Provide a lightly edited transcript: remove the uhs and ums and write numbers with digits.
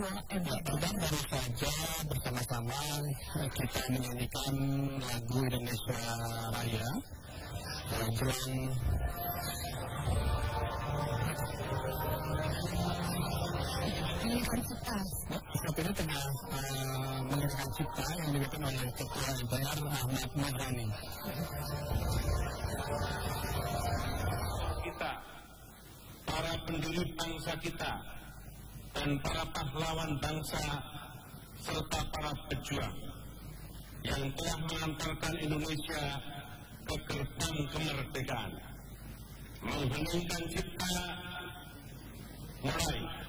Dan baru saja bersama-sama kita menyanyikan lagu Indonesia Raya jelang saat ini tengah menyanyikan cipta yang dibikin oleh Ketua MPR Ahmad Muzani. Kita, para pendiri bangsa kita, dan para pahlawan bangsa serta para pejuang yang telah mengantarkan Indonesia ke gerbang kemerdekaan, mengheningkan cipta mulai